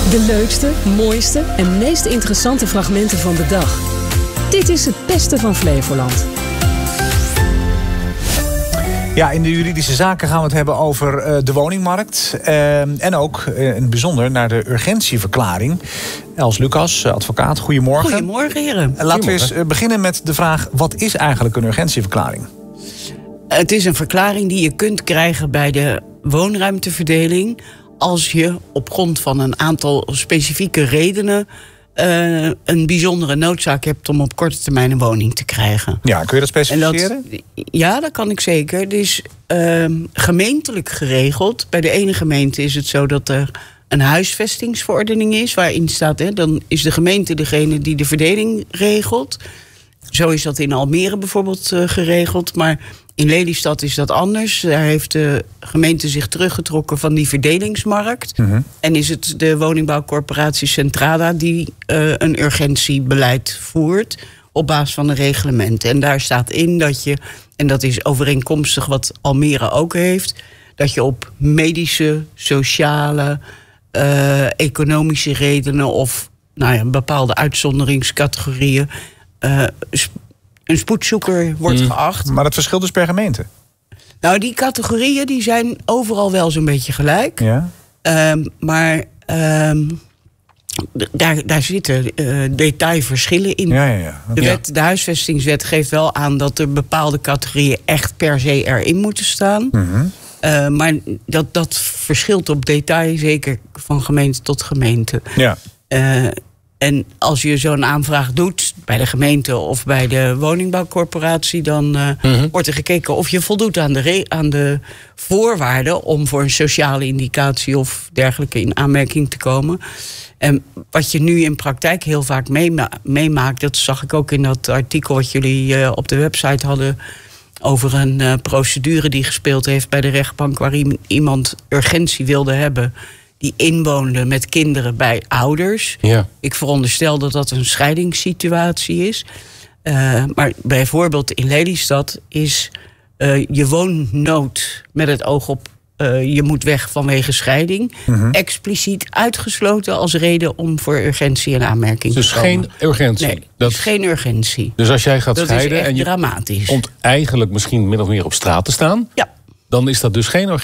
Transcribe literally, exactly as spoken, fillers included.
De leukste, mooiste en meest interessante fragmenten van de dag. Dit is het beste van Flevoland. Ja, in de juridische zaken gaan we het hebben over uh, de woningmarkt. Uh, en ook uh, in het bijzonder naar de urgentieverklaring. Els Lucas, advocaat, goedemorgen. Goedemorgen, heren. Uh, laten we eens uh, beginnen met de vraag: wat is eigenlijk een urgentieverklaring? Het is een verklaring die je kunt krijgen bij de woonruimteverdeling als je op grond van een aantal specifieke redenen Uh, een bijzondere noodzaak hebt om op korte termijn een woning te krijgen. Ja, kun je dat specificeren? Dat, ja, dat kan ik zeker. Het is uh, gemeentelijk geregeld. Bij de ene gemeente is het zo dat er een huisvestingsverordening is, waarin staat, hè, dan is de gemeente degene die de verdeling regelt. Zo is dat in Almere bijvoorbeeld uh, geregeld, maar in Lelystad is dat anders. Daar heeft de gemeente zich teruggetrokken van die verdelingsmarkt. Mm-hmm. En is het de woningbouwcorporatie Centrada die uh, een urgentiebeleid voert op basis van een reglement. En daar staat in dat je, en dat is overeenkomstig wat Almere ook heeft, dat je op medische, sociale, uh, economische redenen of nou ja, bepaalde uitzonderingscategorieën Uh, sp- een spoedzoeker wordt mm. geacht. Maar dat verschilt dus per gemeente? Nou, die categorieën die zijn overal wel zo'n beetje gelijk. Ja. Um, maar um, d- daar, daar zitten uh, detailverschillen in. Ja, ja, ja. De, wet, de huisvestingswet geeft wel aan dat er bepaalde categorieën echt per se erin moeten staan. Mm-hmm. Uh, maar dat, dat verschilt op detail, zeker van gemeente tot gemeente. Ja. Uh, En als je zo'n aanvraag doet bij de gemeente of bij de woningbouwcorporatie, dan uh, mm-hmm. wordt er gekeken of je voldoet aan de, re- aan de voorwaarden om voor een sociale indicatie of dergelijke in aanmerking te komen. En wat je nu in praktijk heel vaak meema- meemaakt, dat zag ik ook in dat artikel wat jullie uh, op de website hadden over een uh, procedure die gespeeld heeft bij de rechtbank waarin iemand urgentie wilde hebben, die inwoonde met kinderen bij ouders. Ja. Ik veronderstel dat dat een scheidingssituatie is. Uh, maar bijvoorbeeld in Lelystad is uh, je woonnood met het oog op uh, je moet weg vanwege scheiding Mm-hmm. expliciet uitgesloten als reden om voor urgentie in aanmerking dus te komen. Dus geen urgentie? Nee, dat is geen urgentie. Dus als jij gaat dat scheiden is echt en je dramatisch. komt eigenlijk misschien min of meer op straat te staan, ja. dan is dat dus geen